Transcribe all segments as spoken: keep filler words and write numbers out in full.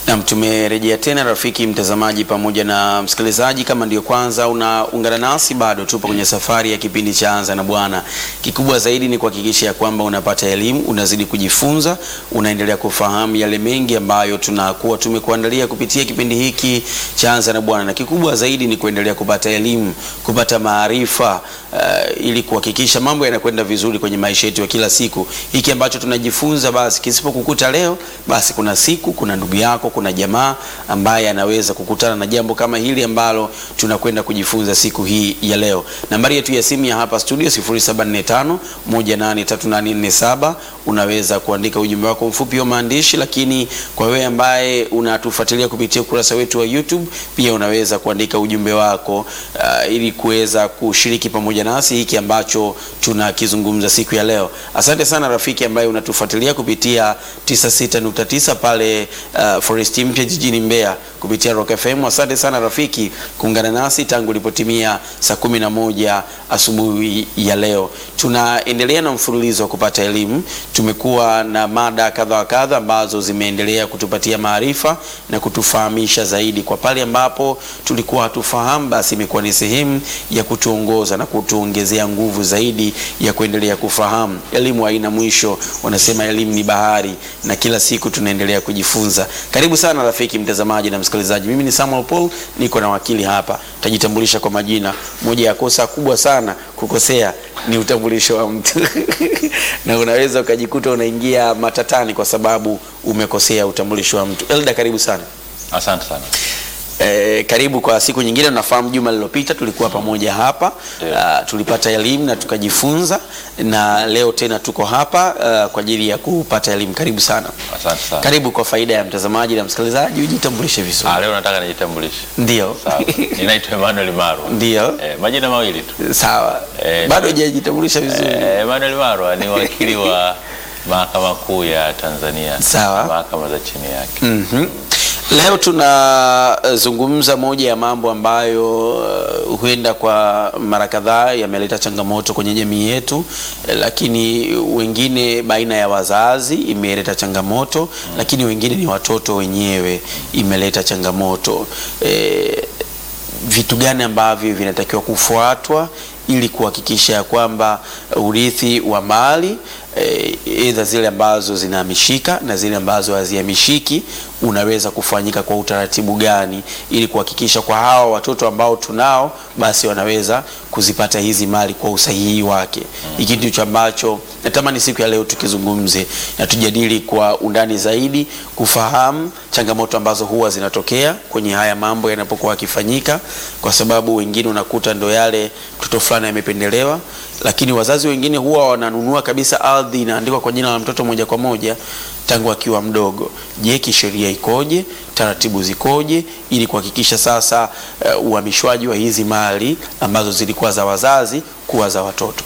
Na tumerejea tena rafiki mtazamaji pamoja na msikilizaji. Kama ndio kwanza unaungana nasi, bado tupo kwenye safari ya kipindi cha Anza na Bwana. Kikubwa zaidi ni kuhakikisha ya kwamba unapata elimu, unazidi kujifunza, unaendelea kufahamu yale mengi ambayo tunakuwa tumekuandalia kupitia kipindi hiki cha Anza na Bwana. Na kikubwa zaidi ni kuendelea kupata elimu, kupata maarifa, uh, ili kuhakikisha mambo yanakwenda vizuri kwenye maisha yetu ya kila siku. Hiki ambacho tunajifunza basi kisipokukuta leo, basi kuna siku, kuna ndugu yako, kuna jamaa ambaye anaweza kukutana na jambo kama hili ambalo tunakwenda kujifunza siku hii ya leo. Nambari yetu ya simu ya hapa studio sifuri saba nne tano moja nane tatu nane nne saba. Unaweza kuandika ujumbe wako mfupi wa maandishi, lakini kwa wewe ambaye unatufuatilia kupitia ukurasa wetu wa YouTube, pia unaweza kuandika ujumbe wako uh, ili kuweza kushiriki pamoja nasi hiki ambacho tunakizungumza siku ya leo. Asante sana rafiki ambaye unatufuatilia kupitia tisini na sita nukta tisa pale uh, Forest Mpya jijini Mbeya kupitia Rock F M. Asante sana rafiki kuungana nasi tangu ilipotimia saa kumi na moja asubuhi ya leo. Tunaendelea na mfululizo wa kupata elimu. Tumekuwa na mada kadha wa kadha ambazo zimeendelea kutupatia maarifa na kutufahamisha zaidi. Kwa pale ambapo tulikuwa hatufahamu, basi imekuwa ni sehemu ya kutuongoza na kutuongezea nguvu zaidi ya kuendelea kufahamu. Elimu haina mwisho, wanasema elimu ni bahari, na kila siku tunaendelea kujifunza. Karibu sana rafiki mtazamaji na msikilizaji. Mimi ni Samuel Paul, niko na wakili hapa. Tajitambulisha kwa majina. Moja ya kosa kubwa sana kukosea ni utambulisho wa mtu. Na unaweza ukajikuta unaingia matatani kwa sababu umekosea utambulisho wa mtu. Elda, karibu sana. Asante sana. Eh, karibu kwa siku nyingine. Nafahamu juma lililopita tulikuwa pamoja hapa, uh, tulipata elimu na tukajifunza, na leo tena tuko hapa uh, kwa ajili ya kupata elimu. Karibu sana. Asante sana. Karibu kwa faida ya mtazamaji na msikilizaji, ujitambulishe vizuri. Ah, leo nataka nijitambulishe. Ndio. Sawa. Ninaitwa Emmanuel Marwa. Ndio. Eh, majina mawili tu. Sawa. Eh, bado hujajitambulisha vizuri. Eh, Emmanuel Marwa ni wakili wa Mahakama Kuu ya Tanzania. Sawa. Mahakama za chini yake. Mhm. Leo tunazungumza moja ya mambo ambayo uh, huenda kwa mara kadhaa yameleta changamoto kwenye jamii yetu, eh, lakini wengine baina ya wazazi imeleta changamoto, mm. lakini wengine ni watoto wenyewe imeleta changamoto. Eh, vitu gani ambavyo vinatakiwa kufuatwa ili kuhakikisha kwamba urithi wa mali aidha e, zile ambazo zinahamishika na zile ambazo hazihamishiki unaweza kufanyika kwa utaratibu gani, ili kuhakikisha kwa hawa watoto ambao tunao basi wanaweza kuzipata hizi mali kwa usahihi wake. Hiki ndicho ambacho natamani siku ya leo tukizungumze na tujadili kwa undani zaidi, kufahamu changamoto ambazo huwa zinatokea kwenye haya mambo yanapokuwa yakifanyika, kwa sababu wengine unakuta ndo yale mtoto fulani amependelewa, lakini wazazi wengine huwa wananunua kabisa ardhi inaandikwa kwa jina la mtoto moja kwa moja tangu akiwa mdogo. Je, kisheria ikoje? Taratibu zikoje ili kuhakikisha sasa uh, uhamishwaji wa hizi mali ambazo zilikuwa za wazazi kuwa za watoto?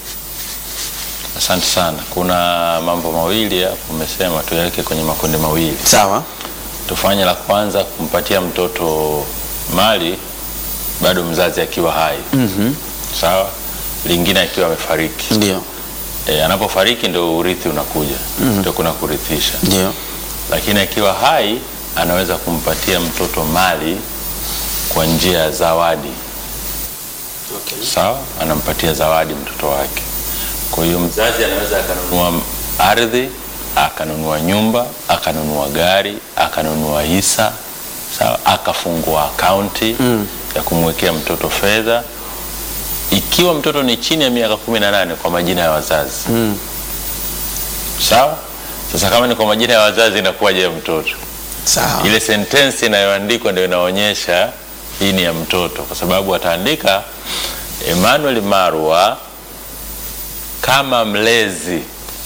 Asante sana. Kuna mambo mawili hapo umesema tuweke kwenye makundi mawili. Sawa. Tufanye la kwanza, kumpatia mtoto mali bado mzazi akiwa hai. Mhm. Sawa. Lingine akiwa amefariki. Ndio. E, anapofariki ndio urithi unakuja. Mm-hmm. Ndio kuna kurithisha. Ndio. Lakini akiwa hai anaweza kumpatia mtoto mali kwa njia ya zawadi. Okay. Sawa, anampatia zawadi mtoto wake. Kwa hiyo mzazi anaweza akanunua ardhi, akanunua nyumba, akanunua gari, akanunua hisa, sawa, akafungua akaunti mm. ya kumwekea mtoto fedha. Ikiwa mtoto ni chini ya miaka kumi na nane kwa majina ya wazazi. Mm. Sawa? Sasa kama ni kwa majina ya wazazi inakuwaje ya mtoto? Sawa. Ile sentensi inayoandikwa ndio inaonyesha hii ni ya mtoto, kwa sababu ataandika Emmanuel Marwa kama mlezi.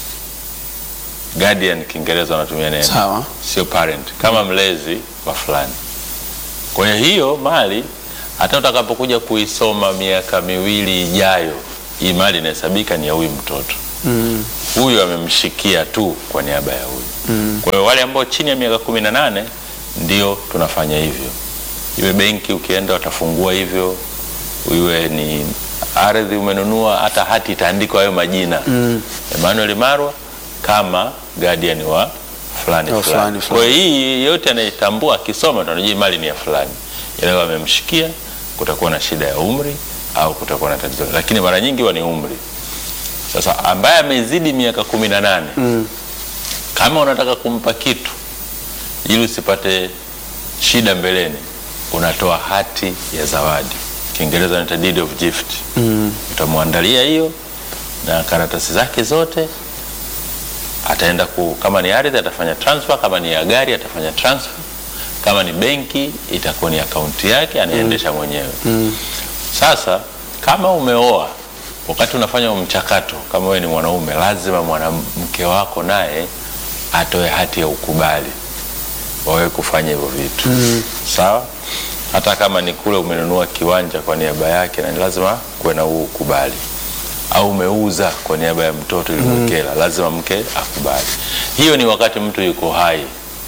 Guardian Kiingereza wanatumia neno. Sawa. Sio parent, kama mlezi wa fulani. Kwa hiyo mali hata utakapokuja kuisoma miaka miwili ijayo, hii mali inahesabika ni ya huyu mtoto. Mm. Huyu amemshikia tu kwa niaba ya huyu. Mm. Kwa hiyo wale ambao chini ya miaka kumi na nane ndio tunafanya hivyo. Iwe benki ukienda watafungua hivyo, iwe ni ardhi umenunua, hata hati itaandikwa hayo majina. Mm. Emmanuel Marwa kama guardian wa fulani Oh, fulani. fulani, Kwa hiyo hii yote anayetambua akisoma tunajua mali ni ya fulani. Ile amemshikia, kutakuwa na shida ya umri au kutakuwa na tatizo. Lakini mara nyingi huwa ni umri. Sasa ambaye amezidi miaka kumi na nane mm. kama unataka kumpa kitu ili usipate shida mbeleni, unatoa hati ya zawadi. Kiingereza inaitwa deed of gift. Mm. Utamwandalia hiyo na karatasi zake zote. Ataenda ku, kama ni ardhi atafanya transfer, kama ni ya gari atafanya transfer, kama ni benki itakuwa ni akaunti yake anaendesha mm. mwenyewe. Mm. Sasa kama umeoa, wakati unafanya mchakato, kama wewe ni mwanaume, lazima mwanamke wako naye atoe hati ya ukubali wawe kufanya hivyo vitu. Mm. Sawa? Hata kama ni kule umenunua kiwanja kwa niaba yake, na lazima kuwe na huo ukubali. Au umeuza kwa niaba ya mtoto ili mwekela, mm. lazima mke akubali. Hiyo ni wakati mtu yuko hai.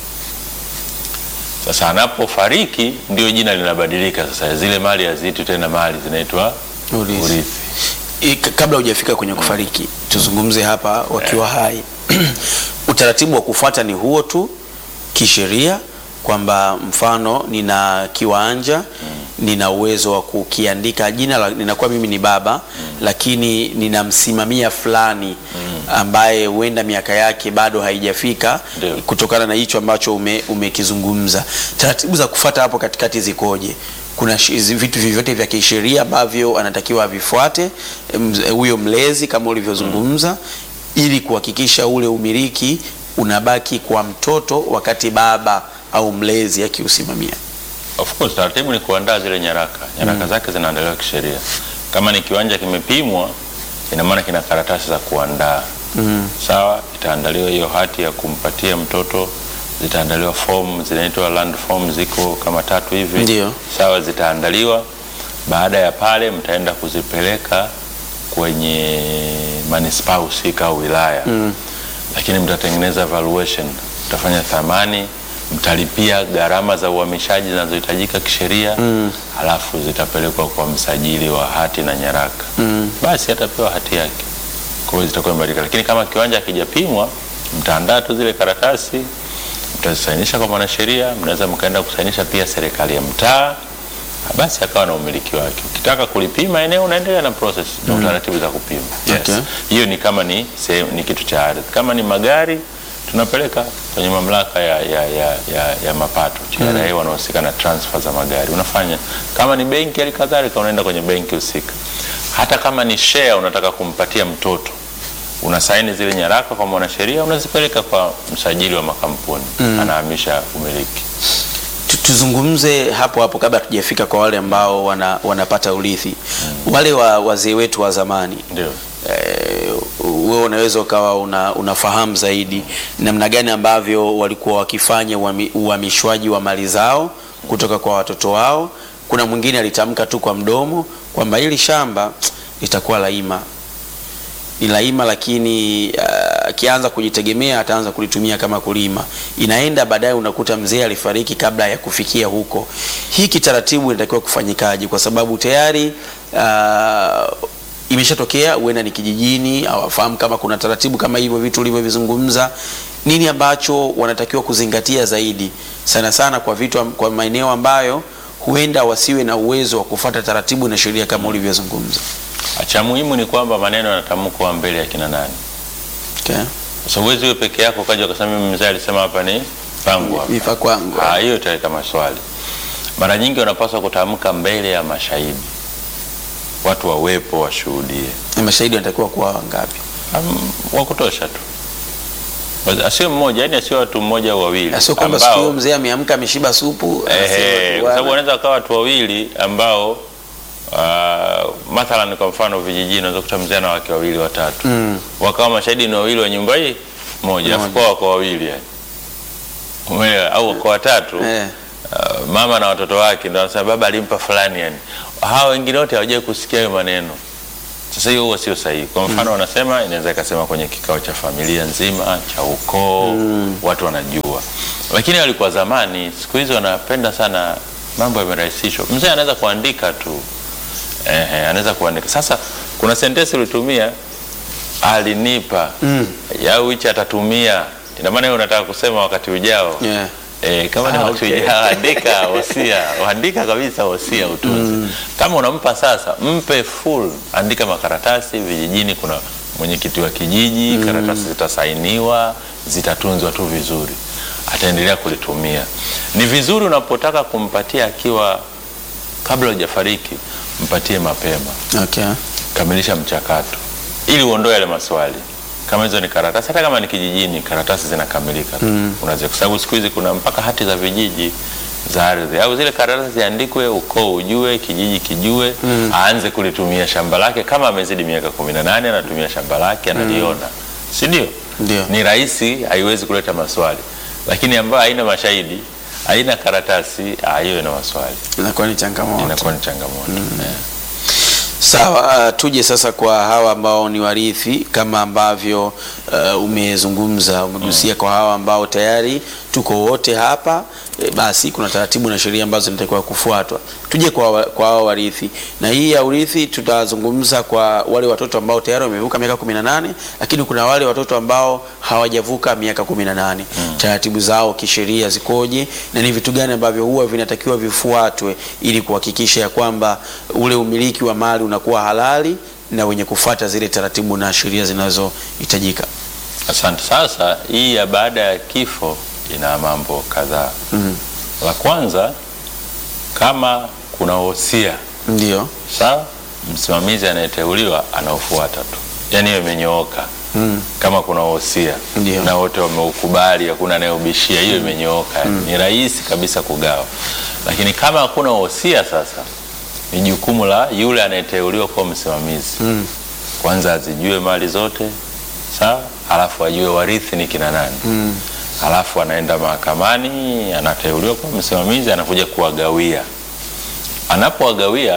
Sasa anapofariki ndio jina linabadilika. Sasa zile mali haziitwi tena mali, zinaitwa urithi. Kabla hujafika kwenye kufariki, tuzungumze hapa wakiwa hai. Utaratibu wa kufuata ni huo tu kisheria, kwamba mfano nina kiwanja mm. nina uwezo wa kukiandika jina la, ninakuwa mimi ni baba mm. lakini ninamsimamia fulani mm. ambaye huenda miaka yake bado haijafika kutokana na hicho ambacho ume, umekizungumza. Taratibu za kufuata hapo katikati zikoje? Kuna vitu vyote vya kisheria ambavyo anatakiwa vifuate huyo mlezi kama ulivyozungumza mm. ili kuhakikisha ule umiliki unabaki kwa mtoto wakati baba au mlezi akiusimamia. Of course, taratibu ni kuandaa zile nyaraka. Nyaraka mm. zake zinaandaliwa kisheria. Kama ni kiwanja kimepimwa, ina maana kina karatasi za kuandaa. Mm. Sawa, itaandaliwa hiyo hati ya kumpatia mtoto, zitaandaliwa form zinaitwa land form, ziko kama tatu hivi. Ndiyo. Sawa, zitaandaliwa. Baada ya pale mtaenda kuzipeleka kwenye manispaa husika au wilaya. Mm. Lakini mtatengeneza valuation, mtafanya thamani, mtalipia gharama za uhamishaji zinazohitajika kisheria, mm. halafu zitapelekwa kwa msajili wa hati na nyaraka. Mm. Basi atapewa hati yake. Kwa hiyo zitakuwa mbadilika. Lakini kama kiwanja hakijapimwa, mtaandaa tu zile karatasi, mtazisainisha kwa mwanasheria, mnaweza mkaenda kusainisha pia serikali ya mtaa, basi akawa na umiliki wake. Ukitaka kulipima eneo unaendelea na process na mm. utaratibu za kupima. Yes. Okay. Hiyo ni kama ni sehemu, ni kitu cha ardhi. Kama ni magari tunapeleka kwenye mamlaka ya ya ya ya, ya mapato, T R A mm. wanaohusika na transfer za magari. Unafanya kama ni benki alikadhalika, unaenda kwenye benki husika. Hata kama ni share unataka kumpatia mtoto, unasaini zile nyaraka kwa mwanasheria, unazipeleka kwa msajili wa makampuni, mm. anahamisha umiliki. Tuzungumze hapo hapo kabla tujafika kwa wale ambao wana, wanapata urithi. Mm. Wale wa wazee wetu wa zamani. Ndio. Eh, wewe unaweza ukawa una, unafahamu zaidi namna gani ambavyo walikuwa wakifanya uhamishwaji wa mali zao kutoka kwa watoto wao. Kuna mwingine alitamka tu kwa mdomo kwamba hili shamba litakuwa laima. Ni laima, lakini akianza uh, kujitegemea ataanza kulitumia kama kulima. Inaenda baadaye unakuta mzee alifariki kabla ya kufikia huko. Hii kitaratibu inatakiwa kufanyikaje? Kwa sababu tayari uh, imeshatokea, uenda ni kijijini, au afahamu kama kuna taratibu kama hivyo vitu ulivyovizungumza. Nini ambacho wanatakiwa kuzingatia zaidi sana sana kwa vitu, kwa maeneo ambayo huenda wasiwe na uwezo wa kufuata taratibu na sheria kama ulivyozungumza? Cha muhimu ni kwamba maneno yanatamkwa mbele ya kina nani. Okay. So uwezi wewe peke yako kaja ukasema mimi mzee alisema hapa ni pangu hapa. Ifa kwangu. Ah, hiyo italeta maswali. Mara nyingi wanapaswa kutamka mbele ya mashahidi. Watu wawepo washuhudie. Na mashahidi wanatakiwa kuwa wangapi? Um, wa kutosha tu. Asio mmoja, yani asio watu mmoja au wawili. Asio kwamba sikio mzee ameamka ameshiba supu, eh, kwa sababu wanaweza kuwa watu wawili ambao Uh, mathalan kwa mfano vijijini unaweza kukuta mzee na wake wawili watatu. Mm. Wakawa mashahidi ni wawili wa nyumba hii moja, afu kwa wako wawili yani. Umeelewa? Au kwa watatu. Eh. Uh, mama na watoto wake ndio wanasema baba alimpa fulani yani. Hao wengine wote hawajawahi kusikia hayo maneno. Sasa hiyo huwa sio sahihi. Kwa mfano mm. wanasema inaweza ikasema kwenye kikao cha familia nzima, cha ukoo, mm. watu wanajua. Lakini walikuwa zamani, siku hizo wanapenda sana mambo yamerahisishwa. Mzee anaweza kuandika tu. Eh, anaweza kuandika. Sasa kuna sentensi ulitumia alinipa mm. au hichi atatumia Ina maana wewe unataka kusema wakati ujao. Yeah. Eh, kama ni Ah, wakati okay. ujao andika wosia, andika kabisa wosia utunze. Mm. Kama unampa sasa, mpe full, andika makaratasi. Vijijini kuna mwenyekiti wa kijiji, mm. karatasi zitasainiwa, zitatunzwa tu vizuri. Ataendelea kulitumia. Ni vizuri unapotaka kumpatia akiwa kabla hujafariki, mpatie mapema. Okay. Kamilisha mchakato ili uondoe yale maswali. Kama hizo ni karatasi, hata kama ni kijijini, karatasi zinakamilika. Mm. Unaweza, kwa sababu siku hizi kuna mpaka hati za vijiji za ardhi, au zile karatasi ziandikwe, ukoo ujue, kijiji kijue, mm. aanze kulitumia shamba lake. Kama amezidi miaka kumi na nane anatumia shamba lake, analiona. Mm. Si ndio? Ndio. Ni rahisi, haiwezi kuleta maswali. Lakini ambayo haina mashahidi, haina karatasi, hiyo ina maswali. Inakuwa ni changamoto. Inakuwa ni changamoto. Mm. Yeah. Sawa, uh, tuje sasa kwa hawa ambao ni warithi kama ambavyo uh, umezungumza, umegusia. Mm. Kwa hawa ambao tayari tuko wote hapa, e, basi kuna taratibu na sheria ambazo zinatakiwa kufuatwa. Tuje kwa kwa hawa warithi, na hii ya urithi tutazungumza kwa wale watoto ambao tayari wamevuka miaka kumi na nane, lakini kuna wale watoto ambao hawajavuka miaka kumi na nane. Mm. Taratibu zao kisheria zikoje na ni vitu gani ambavyo huwa vinatakiwa vifuatwe ili kuhakikisha ya kwamba ule umiliki wa mali unakuwa halali na wenye kufuata zile taratibu na sheria zinazohitajika. Asante. Sasa hii ya baada ya kifo ina mambo kadhaa. Mm. La kwanza, kama kuna wosia, ndio sawa, msimamizi anayeteuliwa anaofuata tu, yani hiyo imenyooka. Mm. Kama kuna wosia na wote wameukubali, hakuna anayebishia, hiyo imenyooka. Mm. Ni rahisi kabisa kugawa. Lakini kama hakuna wosia, sasa ni jukumu la yule anayeteuliwa kwa msimamizi. Mm. Kwanza azijue mali zote, sawa, alafu ajue warithi ni kina nani. Mm. Alafu anaenda mahakamani, anateuliwa kwa msimamizi, anakuja kuwagawia. Anapowagawia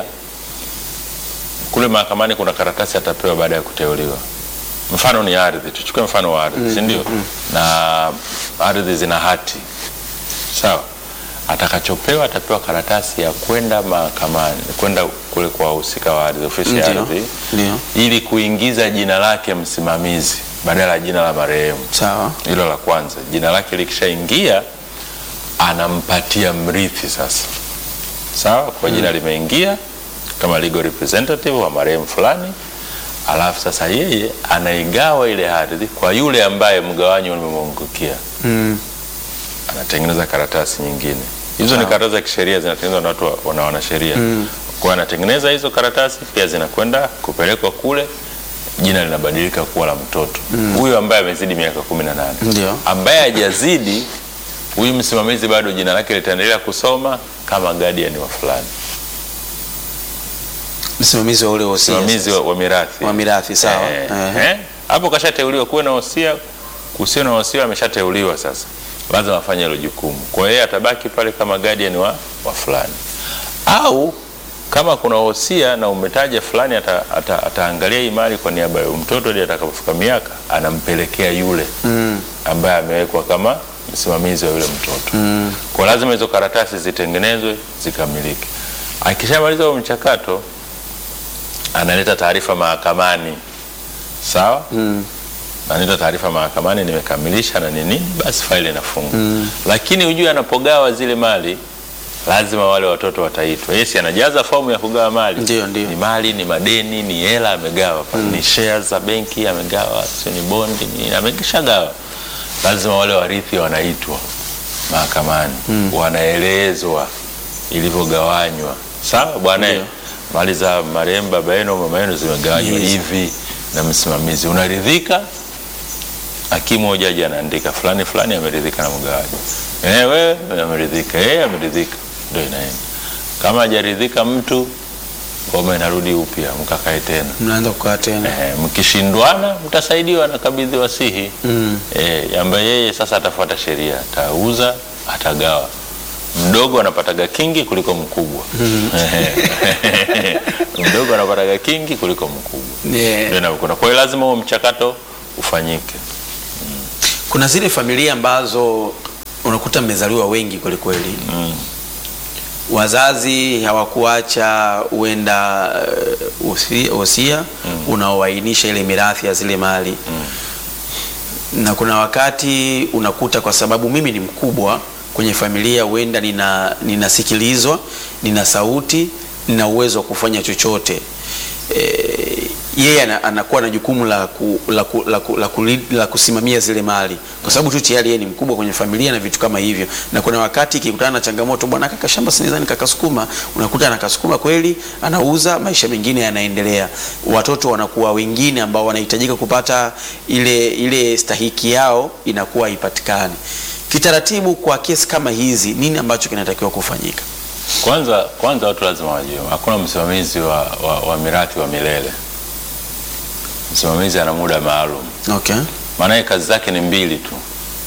kule mahakamani, kuna karatasi atapewa baada ya kuteuliwa. Mfano ni ardhi, tuchukue mfano wa ardhi, mm, si ndio? Mm. Na ardhi zina hati, sawa. Atakachopewa, atapewa karatasi ya kwenda mahakamani, kwenda kule kwa wahusika wa ardhi, ofisi ya ardhi, ili kuingiza jina lake msimamizi badala ya jina la marehemu. Sawa. Hilo la kwanza. Jina lake likishaingia, anampatia mrithi sasa. Sawa, kwa jina mm. limeingia kama legal representative wa marehemu fulani. Alafu sasa yeye anaigawa ile ardhi kwa yule ambaye mgawanyo umemwangukia. Mm. Anatengeneza karatasi nyingine. Hizo Sawa. Ni karatasi za kisheria zinatengenezwa na watu wanaona sheria. Mm. Kwa anatengeneza hizo karatasi, pia zinakwenda kupelekwa kule, jina linabadilika kuwa la mtoto. Huyu mm. ambaye amezidi miaka kumi na nane. Ndio. Ambaye hajazidi, huyu msimamizi bado jina lake litaendelea kusoma kama guardian wa fulani. Msimamizi wa ule wosia. Msimamizi wa, wa mirathi. Wa mirathi, sawa. Eh, eh. Eh. Hapo kashateuliwa kuwe na wosia, kusio na wosia ameshateuliwa sasa. Lazima afanye hilo jukumu. Kwa hiyo atabaki pale kama guardian wa, wa fulani. Au kama kuna wosia na umetaja fulani, ata, ata, ataangalia hii mali kwa niaba ya mtoto hadi atakapofika miaka, anampelekea yule mm. ambaye amewekwa kama msimamizi wa yule mtoto. Mm. Kwa lazima hizo karatasi zitengenezwe, zikamilike. Akishamaliza huo mchakato, analeta taarifa mahakamani. Sawa? Mm. Analeta taarifa mahakamani, nimekamilisha na nini, basi faili inafungwa. Mm. Lakini ujue anapogawa zile mali, lazima wale watoto wataitwa. Yesi anajaza fomu ya kugawa mali. Ndiyo, ndiyo. Ni mali, ni madeni, ni hela amegawa. Mm. Ni shares za benki amegawa, sio ni bondi, ni amekishagawa. Lazima wale warithi wanaitwa mahakamani. Mm. Wanaelezwa ilivyogawanywa. Sawa bwana, mali za marehemu baba yenu mama yenu zimegawanywa yes. hivi na msimamizi. Unaridhika? Hakimu au jaji anaandika fulani fulani ameridhika na mgawanyo. Eh, wewe ameridhika, yeye ameridhika, ndio inaenda. Kama hajaridhika mtu, ngoma inarudi upya, mkakae tena. Mnaanza kukaa tena. Eh, mkishindwana mtasaidiwa na kabidhi wasihi. Mm. Eh, ambaye yeye sasa atafuata sheria, atauza, atagawa. Mdogo anapataga kingi kuliko mkubwa. Mm. Mdogo anapataga kingi kuliko mkubwa. Yeah. Ndio inakuwa. Kwa hiyo lazima huo mchakato ufanyike. Kuna zile familia ambazo unakuta mmezaliwa wengi kweli kweli. Mm. Wazazi hawakuacha uenda uh, wosia mm. unaoainisha ile mirathi ya zile mali. Mm. na kuna wakati unakuta kwa sababu mimi ni mkubwa kwenye familia, huenda nina ninasikilizwa, nina sauti, nina uwezo wa kufanya chochote. E, yeye anakuwa na jukumu la, ku, la, ku, la, ku, la, ku, la kusimamia zile mali kwa sababu tu tayari yeye ni mkubwa kwenye familia na vitu kama hivyo. Na kuna wakati ikikutana na changamoto, bwana kaka shamba sinaweza nikakasukuma, unakuta anakasukuma kweli, anauza, maisha mengine yanaendelea. Watoto wanakuwa wengine ambao wanahitajika kupata ile ile stahiki yao inakuwa haipatikani. Kitaratibu kwa kesi kama hizi, nini ambacho kinatakiwa kufanyika? Kwanza kwanza watu lazima wajue hakuna msimamizi wa, wa, wa mirathi wa milele. Msimamizi ana muda maalum. Okay. Maana kazi zake ni mbili tu.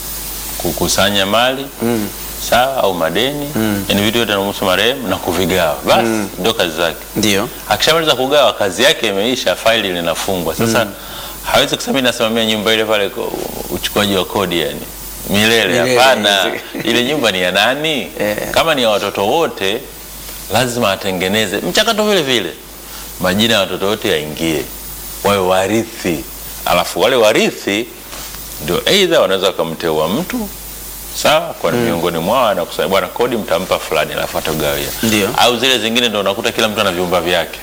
Kukusanya mali, mm. sawa au madeni, mm. yani vitu vyote vinavyohusu marehemu na kuvigawa. Basi mm. ndio kazi zake. Ndio. Akishamaliza kugawa kazi yake imeisha, faili linafungwa. Sasa mm. hawezi kusema nasimamia nyumba ile pale uchukuaji wa kodi yani. Milele hapana. Ile nyumba ni ya nani? Yeah. Kama ni ya watoto wote lazima atengeneze mchakato vile vile. Majina ya watoto wote yaingie. Wawe warithi. Alafu wale warithi ndio aidha wanaweza kumteua mtu sawa kwa mm. miongoni mwao na kusema bwana kodi mtampa fulani alafu atagawia. Au zile zingine ndio unakuta kila mtu ana vyumba vyake.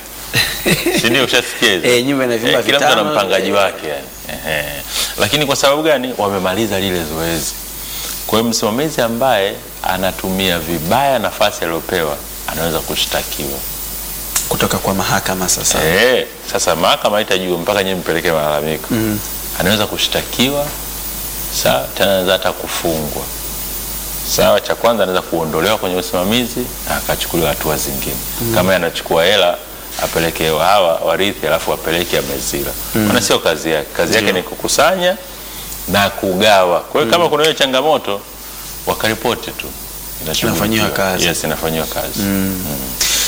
Si ndio ushasikia hizo? Eh, nyumba ina vyumba vitano. Kila mtu ana mpangaji wake yani. Ehe. Lakini kwa sababu gani? Wamemaliza lile zoezi. Kwa hiyo msimamizi ambaye anatumia vibaya nafasi aliyopewa anaweza kushtakiwa kutoka kwa mahakama sasa. Eh, sasa mahakama itajua mpaka nyinyi mpelekee malalamiko. Mm. Anaweza kushtakiwa, sawa, tena anaweza hata kufungwa. Sawa, cha kwanza anaweza kuondolewa kwenye usimamizi na akachukuliwa hatua zingine. Mm. Kama anachukua hela apeleke hawa warithi alafu apeleke amezira. Mm. Maana sio kazi yake. Kazi yake ni kukusanya na kugawa. Kwa hiyo mm. kama kuna hiyo changamoto wakaripoti tu. Inafanywa kazi. Yes, inafanywa kazi. Mm. Mm.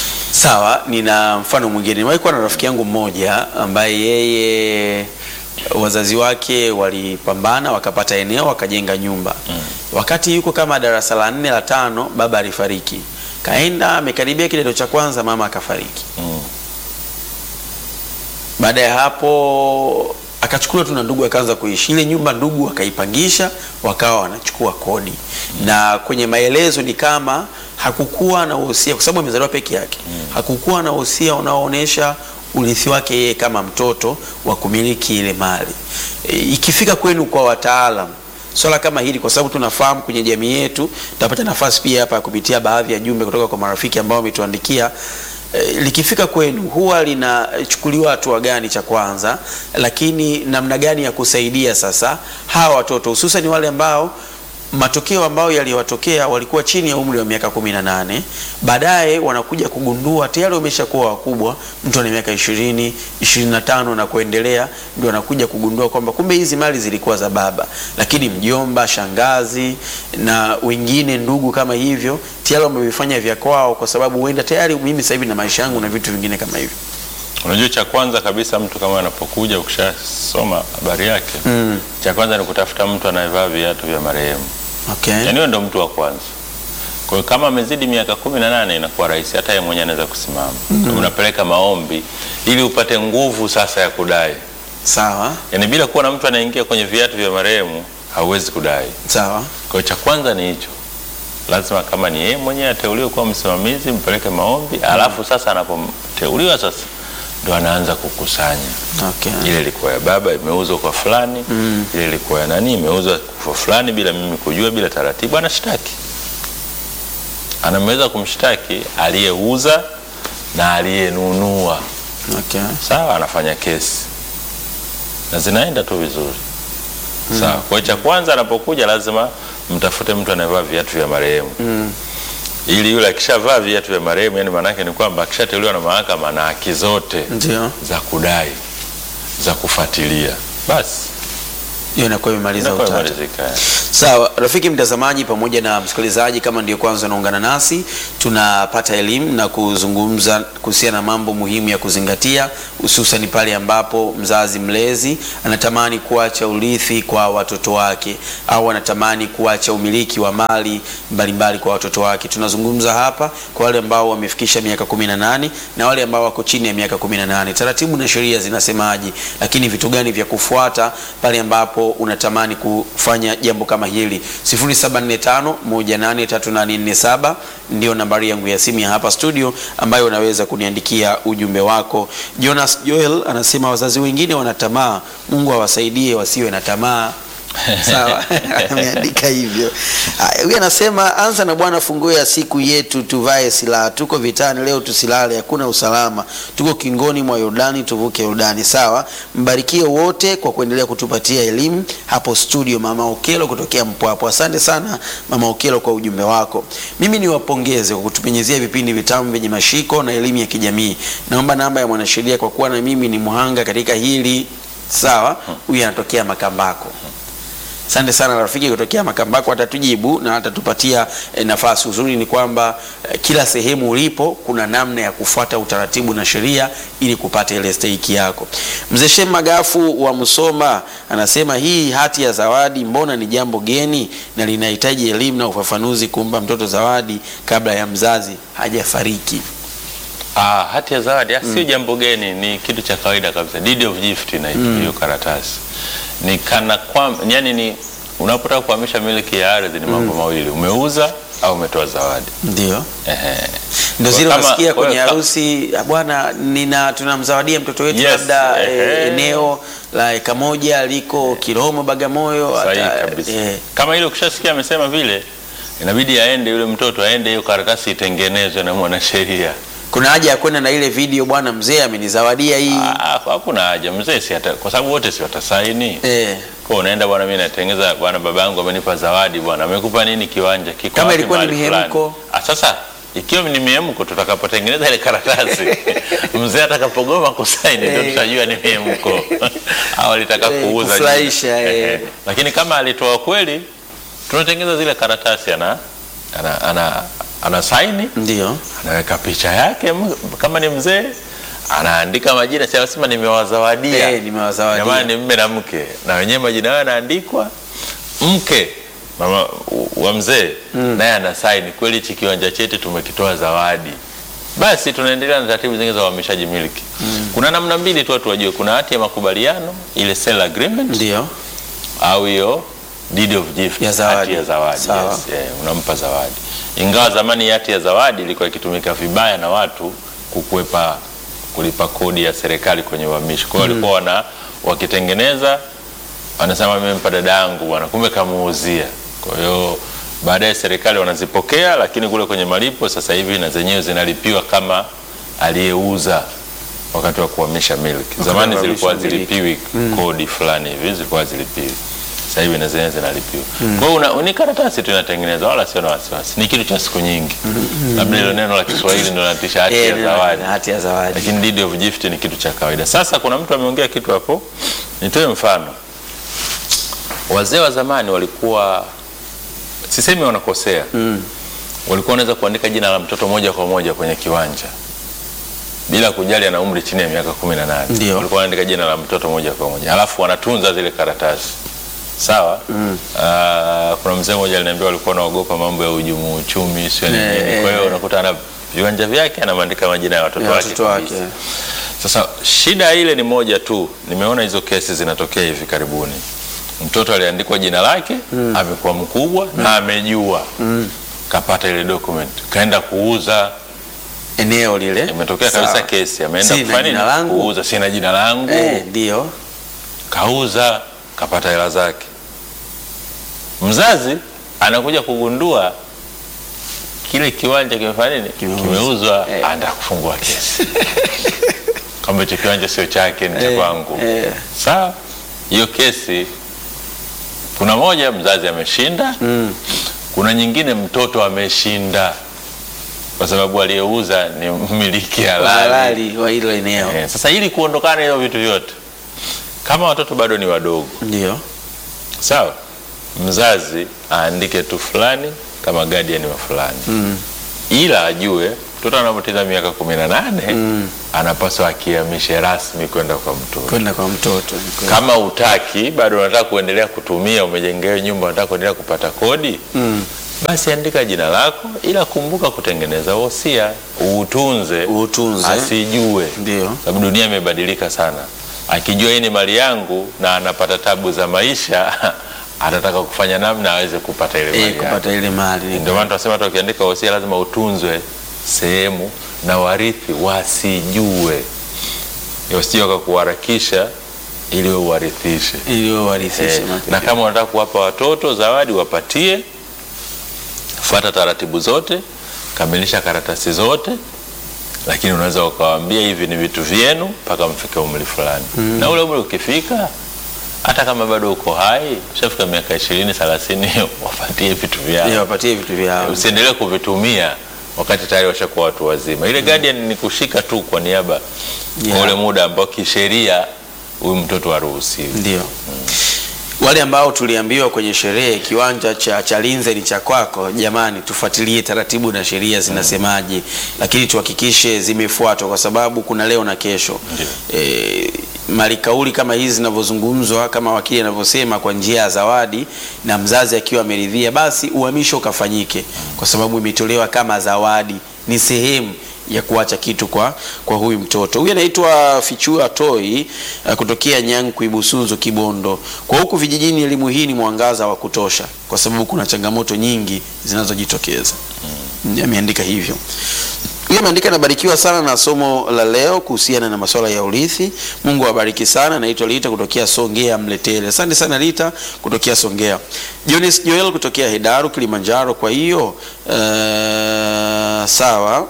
Sawa, nina mfano mwingine. Niwahi kuwa na rafiki yangu mmoja ambaye yeye wazazi wake walipambana wakapata eneo wakajenga nyumba. Mm. Wakati yuko kama darasa la nne la tano baba alifariki. Kaenda amekaribia kidato cha kwanza mama akafariki. Mm. Baada ya hapo akachukua tu na ndugu akaanza kuishi ile nyumba, ndugu akaipangisha wakawa wanachukua kodi. Mm. Na kwenye maelezo ni kama hakukuwa na wosia kwa sababu amezaliwa peke yake. Mm. Hakukuwa na wosia unaoonyesha urithi wake yeye kama mtoto wa kumiliki ile mali. E, ikifika kwenu kwa wataalamu swala kama hili, kwa sababu tunafahamu kwenye jamii yetu, tutapata nafasi pia hapa kupitia baadhi ya jumbe kutoka kwa marafiki ambao wametuandikia. E, likifika kwenu huwa linachukuliwa hatua gani cha kwanza, lakini namna gani ya kusaidia sasa hawa watoto hususan wale ambao matokeo ambayo yaliwatokea walikuwa chini ya umri wa miaka kumi na nane, baadaye wanakuja kugundua tayari wameshakuwa wakubwa, mtu ana miaka ishirini, ishirini na tano na kuendelea, ndio anakuja kugundua kwamba kumbe hizi mali zilikuwa za baba, lakini mjomba, shangazi na wengine ndugu kama hivyo tayari wamevifanya vya kwao, kwa sababu huenda tayari mimi sasa hivi na maisha yangu na vitu vingine kama hivyo. Unajua cha kwanza kabisa mtu kama anapokuja ukishasoma habari yake, mm. cha kwanza ni kutafuta mtu anayevaa viatu vya marehemu. Okay. Yaani ndio mtu wa kwanza. Kwa hiyo kama amezidi miaka kumi na nane inakuwa rahisi hata yeye mwenyewe anaweza kusimama. Mm. Unapeleka maombi ili upate nguvu sasa ya kudai. Sawa. Yaani bila kuwa na mtu anaingia kwenye viatu vya marehemu hauwezi kudai. Sawa. Kwa hiyo cha kwanza ni hicho. Lazima kama ni yeye mwenyewe ateuliwe kuwa msimamizi, mpeleke maombi, mm. alafu sasa anapoteuliwa sasa ndio anaanza kukusanya. Okay. Ile ilikuwa ya baba imeuzwa kwa fulani, mm. ile ilikuwa ya nani imeuzwa kwa fulani bila mimi kujua, bila taratibu, anashtaki. Anaweza kumshtaki aliyeuza na aliyenunua. Okay. Sawa, anafanya kesi. Na zinaenda tu vizuri. Mm. Sawa. Kwa cha kwanza anapokuja lazima mtafute mtu anayevaa viatu vya marehemu. Mm. Ili yule akishavaa viatu vya marehemu, yani maana yake ni kwamba akishateuliwa na mahakama na haki zote Ndiyo. za kudai, za kufuatilia, basi hiyo inakuwa imemaliza utata. Sawa, rafiki mtazamaji pamoja na msikilizaji, kama ndio kwanza unaungana nasi, tunapata elimu na kuzungumza kuhusiana na mambo muhimu ya kuzingatia, hususan pale ambapo mzazi mlezi anatamani kuacha urithi kwa watoto wake au anatamani kuacha umiliki wa mali mbalimbali kwa watoto wake. Tunazungumza hapa kwa wale ambao wamefikisha miaka kumi na nane na wale ambao wako chini ya miaka kumi na nane. Taratibu na sheria zinasemaje, lakini vitu gani vya kufuata pale ambapo unatamani kufanya jambo kama hili. sifuri saba nne tano moja nane tatu nane nne saba ndio nambari yangu ya simu ya hapa studio ambayo unaweza kuniandikia ujumbe wako. Jonas Joel anasema wazazi wengine wana tamaa, Mungu awasaidie wasiwe na tamaa. Sawa, ameandika hivyo. Huyu anasema anza na Bwana, funguo ya siku yetu, tuvae silaha, tuko vitani leo, tusilale, hakuna usalama, tuko kingoni mwa Yordani, tuvuke Yordani. Sawa, mbarikie wote kwa kuendelea kutupatia elimu hapo studio. Mama Okelo kutokea Mpwapo, asante sana Mama Okelo kwa ujumbe wako. Mimi niwapongeze kwa kutupenyezea vipindi vitamu vyenye mashiko na elimu ya kijamii. Naomba namba ya mwanasheria kwa kuwa na mimi ni muhanga katika hili. Sawa, huyu anatokea Makambako. Asante sana rafiki kutokea Makambako, atatujibu na atatupatia e, nafasi. Uzuri ni kwamba e, kila sehemu ulipo kuna namna ya kufuata utaratibu na sheria ili kupata ile stake yako. Mzee Shem Magafu wa Musoma anasema hii hati ya zawadi mbona ni jambo geni na linahitaji elimu na ufafanuzi kumpa mtoto zawadi kabla ya mzazi hajafariki. Ah, hati ya zawadi mm. sio jambo geni, ni kitu cha kawaida kabisa. Deed of gift na mm. hiyo karatasi ni kana kwa, yani ni unapotaka kuhamisha miliki ya ardhi ni mambo mm. mawili, umeuza au umetoa zawadi. Ndio. Ehe. Ndio zile unasikia kwenye harusi, bwana nina tunamzawadia mtoto wetu yes, labda e, eneo la eka moja liko Kilomo Bagamoyo ata, e. Kama ile ukishasikia amesema vile, inabidi aende yule mtoto aende hiyo karatasi itengenezwe na mwanasheria. Kuna haja ya kwenda na ile video, bwana mzee amenizawadia hii? Ah, hakuna haja mzee, si hata kwa sababu wote si watasaini. Eh. Kwa unaenda bwana, mimi natengeneza bwana, baba yangu amenipa zawadi bwana, amekupa nini kiwanja kiko kama ilikuwa ni mihemko. Ah, sasa ikiwa ni mihemko tutakapotengeneza ile karatasi mzee atakapogoma kusaini ndio tutajua ni mihemko au alitaka kuuza kufurahisha. Eh. Lakini kama alitoa kweli tunatengeneza zile karatasi ana ana, ana ana saini, ndio anaweka picha yake kama ni mzee, anaandika majina, sasa sema nimewazawadia. Eh, nimewazawadia. Jamani, mume na mke na wenyewe majina yao yanaandikwa. Mke mama wa mzee mm. naye ana saini, kweli hichi kiwanja chetu tumekitoa zawadi. Basi tunaendelea na taratibu zingine za uhamishaji miliki. Mm. Kuna namna mbili tu watu wajue, kuna hati ya makubaliano ile sale agreement, ndio, au hiyo deed of gift ya zawadi. Hati ya zawadi. Yes, yeah, unampa zawadi. Ingawa zamani hati ya zawadi ilikuwa ikitumika vibaya na watu kukwepa kulipa kodi ya serikali kwenye uhamisho. Kwa hiyo walikuwa wana wakitengeneza wanasema mimi nimempa dada yangu bwana, kumbe kamuuzia. Kwa hiyo baadaye serikali wanazipokea, lakini kule kwenye malipo sasa hivi na zenyewe zinalipiwa kama aliyeuza wakati wa kuhamisha miliki. Zamani zilikuwa zilipiwi mm. kodi fulani hivi zilikuwa zilipiwi. Sasa hivi na zenyewe zinalipiwa. Mm. Kwa hiyo ni karatasi tu inatengenezwa, wala sio na wasiwasi. Ni kitu cha siku nyingi. Mm. Labda ile neno la Kiswahili ndio linatisha hati ya zawadi. Hati ya zawadi. Lakini deed of gift ni kitu cha kawaida. Sasa kuna mtu ameongea kitu hapo. Nitoe mfano. Wazee wa zamani walikuwa, sisemi wanakosea. Mm. Walikuwa wanaweza kuandika jina la mtoto moja kwa moja kwenye kiwanja bila kujali ana umri chini ya miaka kumi na nane. Walikuwa wanaandika jina la mtoto moja kwa moja. Halafu wanatunza zile karatasi. Sawa. Mm. Uh, kuna mzee mmoja aliniambia walikuwa wanaogopa mambo ya ujumu uchumi sio nini. Yeah. Kwa hiyo unakuta ana viwanja vyake anaandika majina ya watoto wake. wake. Sasa shida ile ni moja tu. Nimeona hizo kesi zinatokea hivi karibuni. Mtoto aliandikwa jina lake, mm. amekuwa mkubwa mm. na amejua. Mm. Kapata ile document, kaenda kuuza eneo lile. Imetokea kabisa kesi, ameenda kufanya kuuza, sina jina langu. Eh, ndio. Kauza, kapata hela zake. Mzazi anakuja kugundua kile kiwanja kimefanya nini? Kimeuzwa, eh. Anaenda kufungua kesi. Kama hicho kiwanja sio chake, ni cha kwangu. Eh, eh. Sawa? Hiyo kesi kuna moja mzazi ameshinda, mm. kuna nyingine mtoto ameshinda. Kwa sababu aliyeuza ni mmiliki halali wa hilo eneo. Eh, sasa ili kuondokana hiyo vitu vyote, kama watoto bado ni wadogo, ndio. Sawa? mzazi aandike tu fulani kama guardian wa fulani. Mm. Ila ajue mtoto anapotimiza miaka kumi na nane mm. anapaswa akihamishe rasmi kwenda kwa mtoto. Kwenda kwa mtoto. Kama utaki bado unataka kuendelea kutumia, umejengewa nyumba unataka kuendelea kupata kodi, mm. basi andika jina lako, ila kumbuka kutengeneza wosia, uutunze, uutunze. Asijue. Ndio. Sababu dunia imebadilika sana. Akijua hii ni mali yangu na anapata tabu za maisha atataka kufanya namna aweze kupata ile mali. Eh, kupata ile mali. Ndio maana tunasema hata ukiandika wosia lazima utunzwe sehemu na warithi wasijue. Usije kuharakisha ili uwarithishe. Ili uwarithishe. Eh, na kama unataka kuwapa watoto zawadi wapatie, fuata taratibu zote, kamilisha karatasi zote, lakini unaweza ukawaambia hivi ni vitu vyenu mpaka mfike umri fulani. Mm. Na ule umri ukifika, hata kama bado uko hai, ushafika miaka ishirini thelathini, wapatie vitu vyao. Yeah, wapatie vitu vyao. Usiendelee kuvitumia wakati tayari washakuwa watu wazima. Ile guardian ni kushika tu kwa niaba yeah. ule muda ambao kisheria huyu mtoto haruhusiwi. Ndio. Mm. Wale ambao tuliambiwa kwenye sherehe kiwanja cha Chalinze ni cha kwako, jamani tufuatilie taratibu na sheria zinasemaje, mm. lakini tuhakikishe zimefuatwa kwa sababu kuna leo na kesho. E, mali kauli kama hizi zinavyozungumzwa, kama wakili anavyosema, kwa njia ya zawadi na mzazi akiwa ameridhia, basi uhamisho ukafanyike kwa sababu imetolewa kama zawadi, ni sehemu ya kuacha kitu kwa kwa huyu mtoto. Huyu anaitwa Fichua Toi uh, kutokea Nyanku Ibusunzu Kibondo. Kwa huku vijijini elimu hii ni mwangaza wa kutosha kwa sababu kuna changamoto nyingi zinazojitokeza. Mm. Ameandika hivyo. Huyu ameandika nabarikiwa sana na somo la leo kuhusiana na masuala ya urithi. Mungu awabariki sana. Naitwa Lita kutokea Songea Mletele. Asante sana Lita kutokea Songea. Jones Joel kutokea Hedaru Kilimanjaro. Kwa hiyo uh, sawa.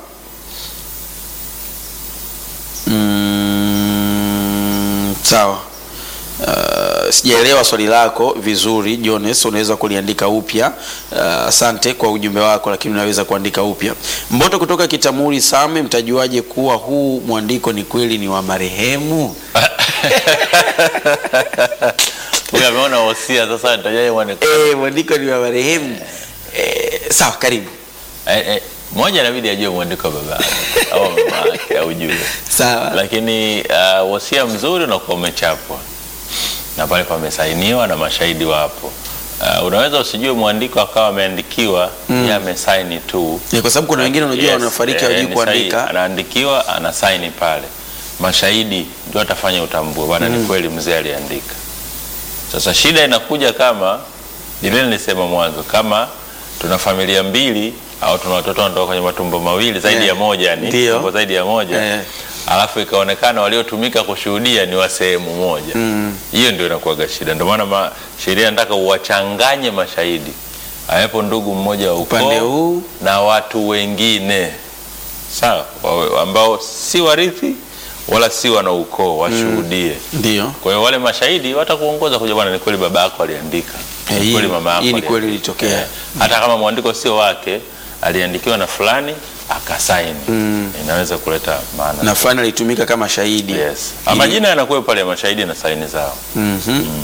Mm, sawa. Uh, sijaelewa swali lako vizuri Jones, unaweza kuliandika upya. Uh, asante kwa ujumbe wako, lakini unaweza kuandika upya. Mboto kutoka Kitamuri Same, mtajuaje kuwa huu mwandiko ni kweli ni wa marehemu? Wewe ameona wosia sasa nitajaje mwandiko? Eh, mwandiko ni wa marehemu. Eh, sawa, karibu. Eh, eh. Moja inabidi ajue mwandiko wa baba au mama yake au juu. Sawa. Lakini uh, wosia mzuri unakuwa umechapwa na pale pamesainiwa na mashahidi wapo. Uh, unaweza usijue mwandiko akawa ameandikiwa, mm. yeye amesaini tu. Yeah, kwa sababu kuna wengine unajua yes, wanafariki hawajui eh, kuandika. Anaandikiwa, anasaini pale. Mashahidi ndio atafanya utambue bwana, mm. ni kweli mzee aliandika. Sasa shida inakuja kama ile nilisema mwanzo, kama tuna familia mbili au tuna watoto wanatoka kwenye matumbo mawili zaidi yeah. ya moja, ni tumbo zaidi ya moja yeah. alafu ikaonekana waliotumika kushuhudia ni wa sehemu moja, hiyo mm. ndio inakuwa shida. Ndio maana sheria inataka uwachanganye mashahidi, hapo ndugu mmoja wa ukoo na watu wengine sawa, ambao si warithi wala si wana ukoo washuhudie. Ndio. Mm. Kwa hiyo wale mashahidi watakuongoza kuja, bwana ni kweli baba yako aliandika, ni hey, kweli mama yako hii ni kweli ilitokea. Yeah. Hata kama mwandiko sio wake, aliandikiwa na fulani akasaini, mm. inaweza kuleta maana. Na fulani alitumika kama shahidi. Yes. Ama jina yanakuwa pale mashahidi na saini zao. Mhm. Mm mm.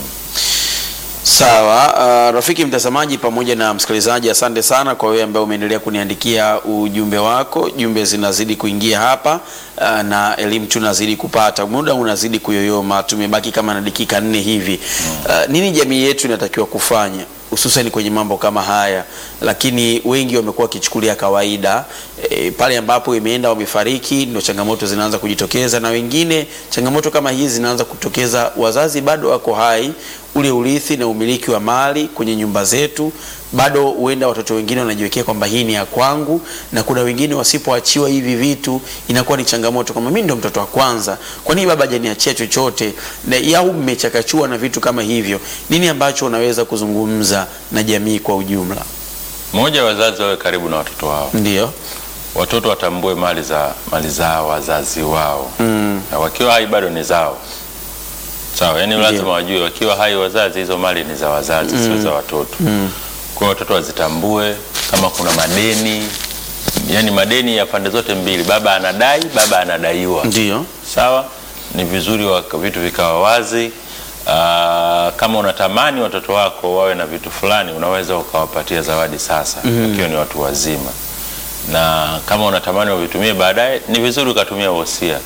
Sawa, uh, rafiki mtazamaji pamoja na msikilizaji, asante sana kwa wewe ambaye umeendelea kuniandikia ujumbe wako. Jumbe zinazidi kuingia hapa uh, na elimu tunazidi kupata. Muda unazidi kuyoyoma, tumebaki kama na dakika nne hivi. Uh, nini jamii yetu inatakiwa kufanya hususan kwenye mambo kama haya? Lakini wengi wamekuwa kichukulia kawaida. E, pale ambapo imeenda wamefariki ndio changamoto zinaanza kujitokeza, na wengine changamoto kama hizi zinaanza kutokeza wazazi bado wako hai, ule urithi na umiliki wa mali kwenye nyumba zetu bado huenda watoto wengine wanajiwekea kwamba hii ni ya kwangu, na kuna wengine wasipoachiwa hivi vitu inakuwa ni changamoto kama mimi ndo mtoto wa kwanza, kwa nini baba hajaniachia chochote? Na au mmechakachua na vitu kama hivyo. Nini ambacho unaweza kuzungumza na jamii kwa ujumla? Moja, wazazi wawe karibu na watoto wao. Ndio. Watoto watambue mali za mali zao wazazi wao. Mm. Na wakiwa hai bado ni zao. Sawa, yani lazima wajue wakiwa hai wazazi hizo mali ni za wazazi, mm. sio za watoto. Mm. Kwa watoto wazitambue kama kuna madeni, yani madeni ya pande zote mbili, baba anadai, baba anadaiwa. Ndio. Sawa, ni vizuri wa vitu vikawa wazi. Uh, kama unatamani watoto wako wawe na vitu fulani, unaweza ukawapatia zawadi sasa mm. wakiwa ni watu wazima, na kama unatamani wavitumie baadaye, ni vizuri ukatumia wosia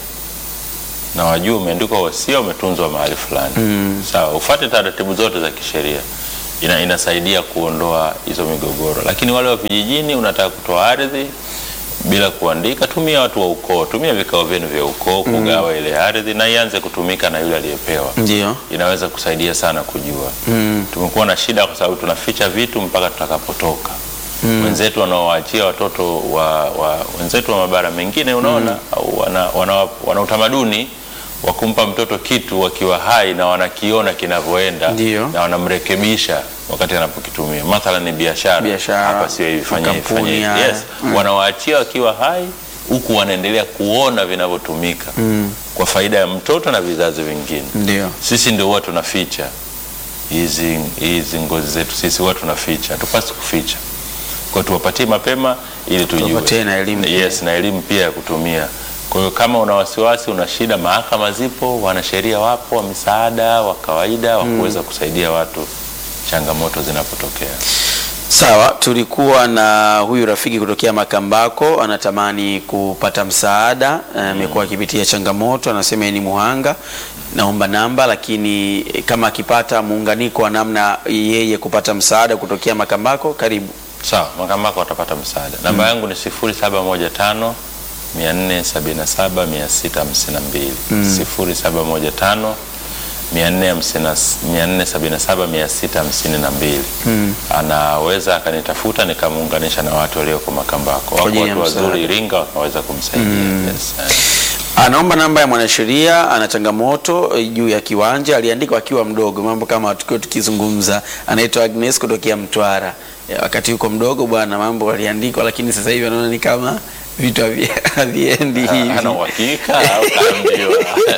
na wajua umeandikwa wosia, umetunzwa mahali fulani mm. sawa, ufuate taratibu zote za kisheria. Ina, inasaidia kuondoa hizo migogoro. Lakini wale wa vijijini, unataka kutoa ardhi bila kuandika, tumia watu wa ukoo, tumia vikao vyenu vya ukoo kugawa mm. ile ardhi na ianze kutumika na yule aliyepewa. Ndio. Inaweza kusaidia sana kujua. Mm. Tumekuwa na shida kwa sababu tunaficha vitu mpaka tutakapotoka. Mm. Wenzetu wanaowaachia watoto wa, wa wenzetu wa mabara mengine unaona mm. au wana, wana, wana utamaduni wa kumpa mtoto kitu wakiwa hai na wanakiona kinavyoenda na wanamrekebisha wakati anapokitumia. Mathalan ni biashara, hapa sio hivi, fanya hivi, fanya hivi. Yes, mm. wanawaachia wakiwa hai huku wanaendelea kuona vinavyotumika mm. kwa faida ya mtoto na vizazi vingine. Ndio. Sisi ndio watu tunaficha hizi hizi ngozi zetu, sisi watu tunaficha, tupasi kuficha. Kwa tuwapatie mapema ili tujue. Tuwapatie na elimu. Yes, na elimu pia ya kutumia. Kwa hiyo kama una wasiwasi, una shida, mahakama zipo, wanasheria wapo wa misaada wa kawaida wa kuweza kusaidia watu changamoto zinapotokea. Sawa, tulikuwa na huyu rafiki kutokea Makambako, anatamani kupata msaada, amekuwa mm. akipitia changamoto, anasema ni muhanga, naomba namba, lakini kama akipata muunganiko wa namna yeye kupata msaada kutokea Makambako, karibu. Sawa, Makambako watapata msaada. Namba mm. yangu ni sifuri saba moja tano mia nne sabini na saba mia sita hamsini na mbili mm. sifuri saba moja tano mia nne sabini na saba mia sita hamsini na mbili mm. Anaweza akanitafuta nikamuunganisha na watu walioko Makambako. Wako watu wazuri Iringa wanaweza kumsaidia. mm. Yes. Anaomba namba ya mwanasheria, ana changamoto juu ya kiwanja, aliandikwa akiwa mdogo, mambo kama tukio tukizungumza. Anaitwa Agnes kutokea Mtwara. Wakati yuko mdogo bwana, mambo aliandikwa, lakini sasa hivi anaona ni kama vitu haviendi hivi. Ana uhakika au kaambiwa?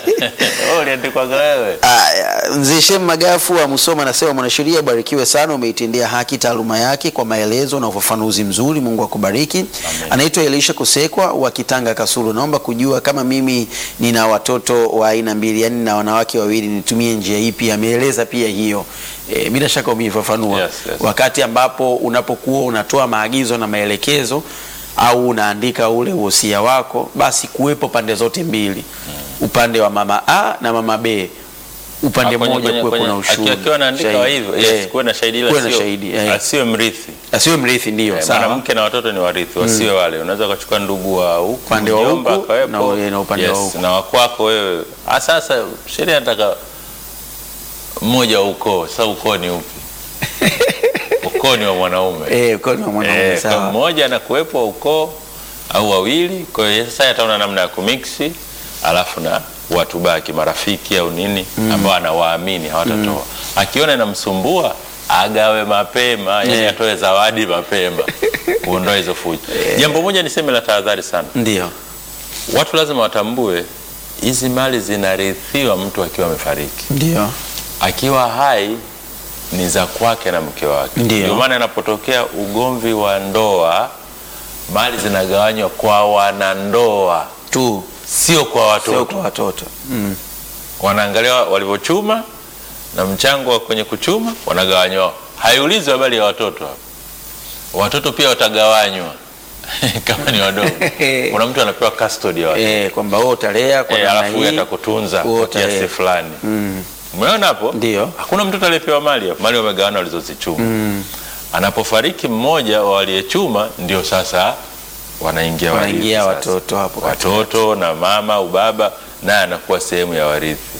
Oh, uliandikwa wewe. Aya, Mzee Shem Magafu wa Musoma anasema mwanasheria, barikiwe sana, umeitendea haki taaluma yake kwa maelezo na ufafanuzi mzuri, Mungu akubariki. Anaitwa Elisha Kusekwa wa Kitanga Kasulu, naomba kujua kama mimi nina watoto wa aina mbili, yani na wanawake wawili, nitumie njia ipi? Ameeleza pia hiyo. E, bila shaka umefafanua. Yes, yes. Wakati ambapo unapokuwa unatoa maagizo na maelekezo au unaandika ule wosia wako, basi kuwepo pande zote mbili. Hmm. Upande wa mama A na mama B. Upande mmoja kuwe kuna ushuhuda. Akiwa anaandika hivyo, yes, kuwe na shahidi la sio. Asiwe mrithi. Asiwe mrithi ndio. Eh, sawa. Mwanamke na watoto ni warithi, wasiwe wale. Unaweza ukachukua ndugu wa huko, upande wa huko na ule na upande wa huko. Na wakwako wewe. Sasa sheria inataka mmoja ukoo. Sasa ukoo ni upi? Ukoo ni wa mwanaume. Eh, ukoo ni wa mwanaume, sawa. Kwa mmoja anakuepo ukoo au wawili, kwa hiyo sasa ataona namna ya kumixi, alafu na watu baki marafiki au nini mm. ambao anawaamini hawatatoa. Mm. Akiona inamsumbua agawe mapema, yani yeah. atoe zawadi mapema. Kuondoa hizo fujo. Yeah. Jambo moja niseme la tahadhari sana. Ndio. Watu lazima watambue hizi mali zinarithiwa mtu akiwa amefariki. Ndio. Akiwa hai ni za kwake na mke wake. Ndio maana inapotokea ugomvi wa ndoa, mali zinagawanywa kwa wanandoa tu, sio kwa watoto. Sio kwa watoto. Mm. Wanaangalia walivyochuma na mchango wa kwenye kuchuma wanagawanywa. Haiulizwi habari ya watoto hapo. Watoto pia watagawanywa kama ni wadogo. Kuna mtu anapewa custody ya watoto. Eh, kwamba wewe utalea kwa namna hii, alafu atakutunza kwa kiasi fulani. Mm. Umeona hapo? Ndio. Hakuna mtoto aliyepewa mali hapo. Mali wamegawana walizozichuma. Mm. Anapofariki mmoja wa waliyechuma ndio sasa wanaingia warithi. Wanaingia watoto hapo. Watoto na mama au baba naye anakuwa sehemu ya warithi.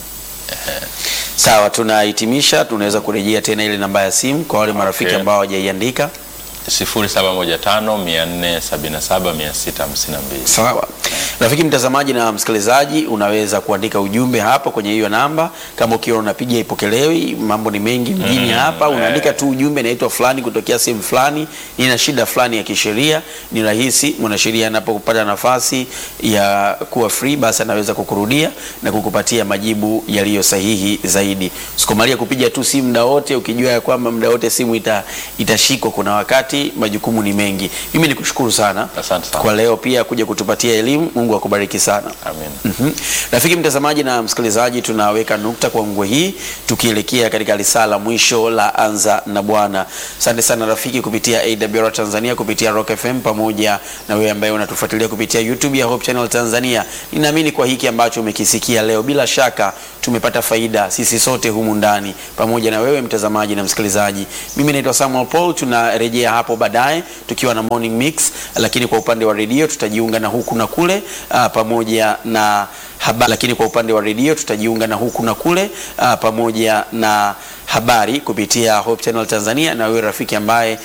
Sawa, tunahitimisha, tunaweza kurejea tena ile namba ya simu kwa wale marafiki okay. ambao hawajaiandika. sifuri saba moja tano mia nne sabini na saba mia sita hamsini na mbili. Sawa. Rafiki mtazamaji na msikilizaji, unaweza kuandika ujumbe hapo kwenye hiyo namba. Kama ukiwa unapiga ipokelewi, mambo ni mengi mjini mm, hapa, unaandika tu ujumbe, naitwa fulani kutokea sehemu fulani, nina shida fulani ya kisheria. Ni rahisi, mwanasheria anapopata nafasi ya kuwa free, basi anaweza kukurudia na kukupatia majibu yaliyo sahihi zaidi. Usikomalia kupiga tu simu muda wote ukijua ya kwamba muda wote simu ita, itashikwa. Kuna wakati majukumu ni mengi. Mimi nikushukuru sana. Asante sana kwa leo pia kuja kutupatia elimu. Mungu akubariki sana. Amen. Mhm. Rafiki mtazamaji na msikilizaji, tunaweka nukta kwa ngwe hii tukielekea katika risala mwisho la Anza na Bwana. Asante sana rafiki kupitia A W R Tanzania, kupitia Rock F M, pamoja na wewe ambaye unatufuatilia kupitia YouTube ya Hope Channel Tanzania. Ninaamini kwa hiki ambacho umekisikia leo, bila shaka tumepata faida sisi sote humu ndani, pamoja na wewe mtazamaji na msikilizaji. Mimi naitwa Samuel Paul, tunarejea hapo baadaye tukiwa na morning mix, lakini kwa upande wa redio tutajiunga na huku na kule uh, pamoja na habari, lakini kwa upande wa redio tutajiunga na huku na kule uh, pamoja na habari kupitia Hope Channel Tanzania. Na wewe rafiki ambaye